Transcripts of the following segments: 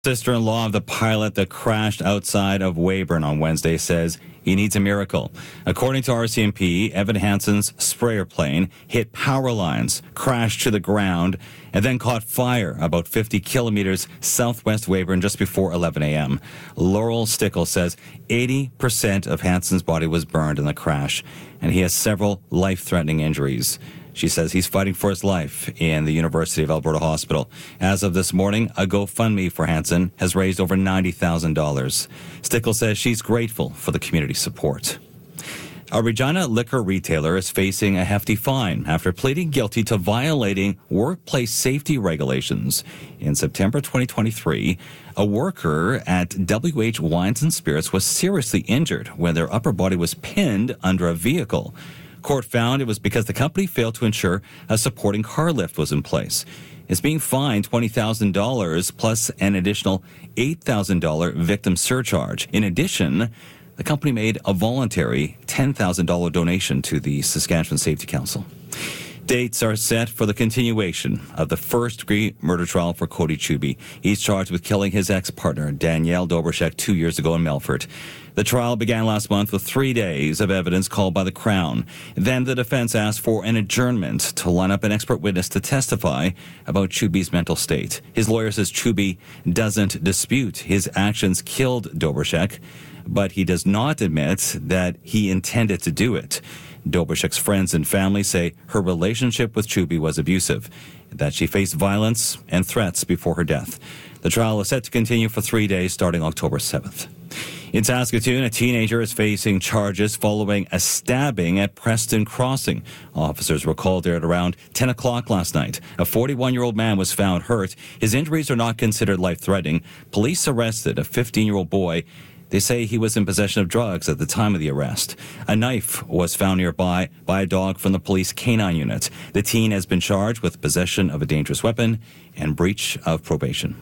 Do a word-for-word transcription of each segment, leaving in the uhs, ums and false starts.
Sister-in-law of the pilot that crashed outside of Weyburn on Wednesday says he needs a miracle. According to R C M P, Evan Hansen's sprayer plane hit power lines, crashed to the ground, and then caught fire about fifty kilometers southwest Weyburn just before eleven a.m. Laurel Stickle says eighty percent of Hansen's body was burned in the crash, and he has several life-threatening injuries. She says he's fighting for his life in the University of Alberta Hospital. As of this morning, a GoFundMe for Hansen has raised over ninety thousand dollars. Stickle says she's grateful for the community support. A Regina liquor retailer is facing a hefty fine after pleading guilty to violating workplace safety regulations. In September twenty twenty-three, a worker at W H Wines and Spirits was seriously injured when their upper body was pinned under a vehicle. Court found it was because the company failed to ensure a supporting car lift was in place. It's being fined twenty thousand dollars plus an additional eight thousand dollars victim surcharge. In addition, the company made a voluntary ten thousand dollars donation to the Saskatchewan Safety Council. Dates are set for the continuation of the first-degree murder trial for Cody Chuby. He's charged with killing his ex-partner, Danielle Dobrashek, two years ago in Melfort. The trial began last month with three days of evidence called by the Crown. Then the defense asked for an adjournment to line up an expert witness to testify about Chuby's mental state. His lawyer says Chuby doesn't dispute his actions killed Dobrashek, but he does not admit that he intended to do it. Dobrashek's friends and family say her relationship with Chuby was abusive, that she faced violence and threats before her death. The trial is set to continue for three days starting October seventh. In Saskatoon, a teenager is facing charges following a stabbing at Preston Crossing. Officers were called there at around ten o'clock last night. A forty-one-year-old man was found hurt. His injuries are not considered life-threatening. Police arrested a fifteen-year-old boy. They say he was in possession of drugs at the time of the arrest. A knife was found nearby by a dog from the police canine unit. The teen has been charged with possession of a dangerous weapon and breach of probation.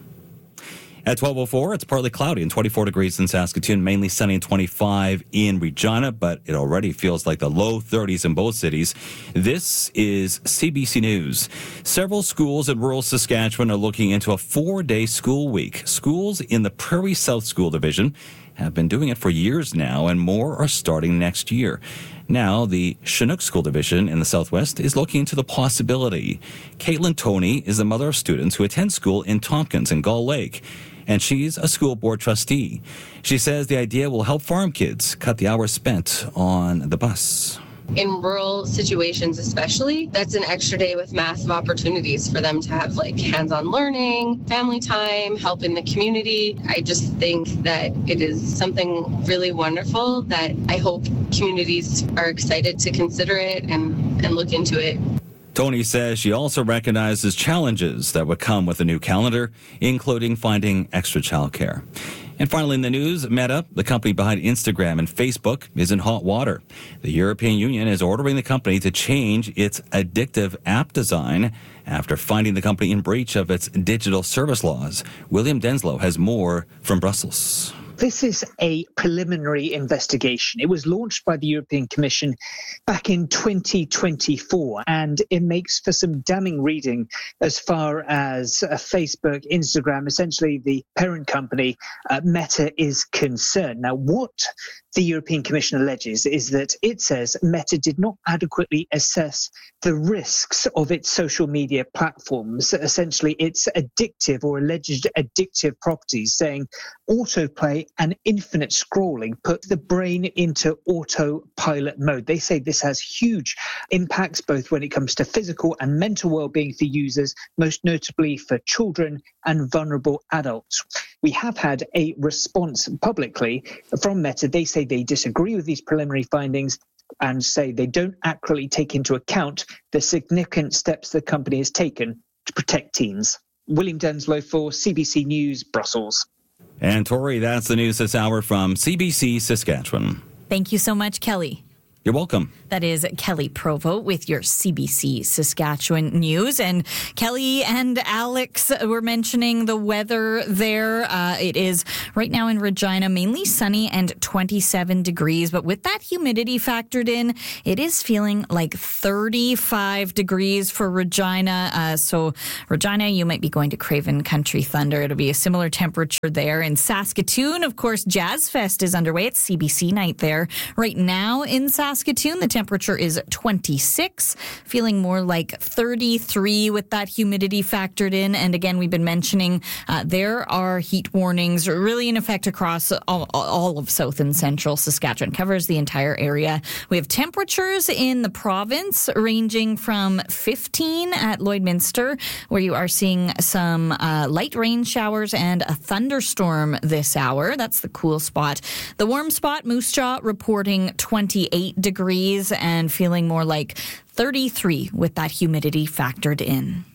At twelve oh four, it's partly cloudy and twenty-four degrees in Saskatoon, mainly sunny and twenty-five in Regina, but it already feels like the low thirties in both cities. This is C B C News. Several schools in rural Saskatchewan are looking into a four-day school week. Schools in the Prairie South School Division have been doing it for years now, and more are starting next year. Now, the Chinook School Division in the Southwest is looking into the possibility. Caitlin Toney is the mother of students who attend school in Tompkins and Gull Lake, and she's a school board trustee. She says the idea will help farm kids cut the hours spent on the bus. In rural situations especially, that's an extra day with massive opportunities for them to have like hands-on learning, family time, help in the community. I just think that it is something really wonderful that I hope communities are excited to consider it and, and look into it. Tony says she also recognizes challenges that would come with a new calendar, including finding extra childcare. And finally in the news, Meta, the company behind Instagram and Facebook, is in hot water. The European Union is ordering the company to change its addictive app design after finding the company in breach of its digital service laws. William Denslow has more from Brussels. This is a preliminary investigation. It was launched by the European Commission back in twenty twenty-four, and it makes for some damning reading as far as uh, Facebook, Instagram, essentially the parent company, uh, Meta, is concerned. Now, what the European Commission alleges is that it says Meta did not adequately assess the risks of its social media platforms, essentially its addictive or alleged addictive properties, saying autoplay and infinite scrolling put the brain into autopilot mode. They say this has huge impacts both when it comes to physical and mental well-being for users, most notably for children and vulnerable adults. We have had a response publicly from Meta. They say they disagree with these preliminary findings and say they don't accurately take into account the significant steps the company has taken to protect teens. William Denslow for C B C News, Brussels. And Tori, that's the news this hour from C B C Saskatchewan. Thank you so much, Kelly. You're welcome. That is Kelly Provo with your C B C Saskatchewan news. And Kelly and Alex were mentioning the weather there. Uh, it is right now in Regina, mainly sunny and twenty-seven degrees. But with that humidity factored in, it is feeling like thirty-five degrees for Regina. Uh, so Regina, you might be going to Craven Country Thunder. It'll be a similar temperature there. In Saskatoon, of course, Jazz Fest is underway. It's C B C night there. Right now in Saskatoon, the temperature is twenty-six, feeling more like thirty-three with that humidity factored in. And again, we've been mentioning uh, there are heat warnings really in effect across all, all of south and central Saskatchewan, covers the entire area. We have temperatures in the province ranging from fifteen at Lloydminster, where you are seeing some uh, light rain showers and a thunderstorm this hour. That's the cool spot. The warm spot, Moose Jaw, reporting twenty-eight degrees and feeling more like thirty-three with that humidity factored in.